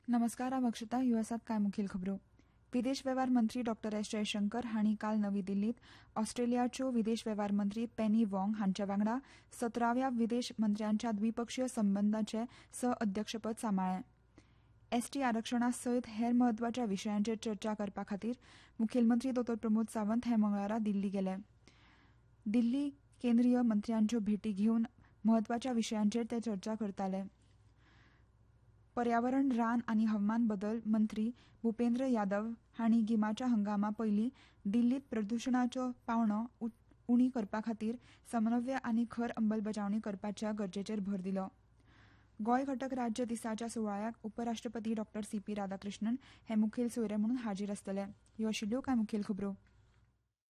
नमस्कार, हांव अक्षता. युएसात कांय मुखेल खबरो. विदेश वेव्हार मंत्री डॉ. एस जयशंकर हांणी काल नवी दिल्लीत ऑस्ट्रेलियाच्यो विदेश वेव्हार मंत्री पेनी वॉंग हांचे वांगडा 17व्या विदेश मंत्र्यांच्या द्विपक्षीय संबंदांचें सहअध्यक्षपद सांबाळ्ळें. एसटी आरक्षणा सयत हेर म्हत्वाच्या विशयांचेर चर्चा करपा खातीर मुखेलमंत्री दोतोर प्रमोद सावंत हे मंगळारा दिल्ली गेले. दिल्ली केंद्रीय मंत्र्यांच्यो भेटी घेवन म्हत्वाच्या विशयांचेर ते चर्चा करताले. पर्यावरण, रान आनी हवामान बदल मंत्री भुपेंद्र यादव हांणी गिमाच्या हंगामा पयलीं दिल्लीत प्रदुशणाचो पावंडो उणी करपा खातीर समन्वय आनी खर अंमलबजावणी करपाच्या गरजेचेर भर दिलो. गोंय घटक राज्य दिसाच्या सुवाळ्याक उपराष्ट्रपती डॉ. सी.पी. राधाकृष्णन हे मुखेल सोयरे म्हणून हाजीर आसतले. ह्यो आशिल्ल्यो कांय मुखेल खबरो.